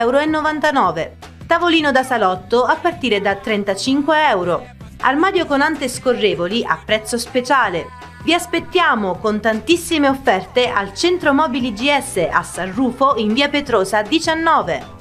€29. Tavolino da salotto a partire da €35. Armadio con ante scorrevoli a prezzo speciale. Vi aspettiamo con tantissime offerte al Centro Mobili GS a San Rufo in via Petrosa 19.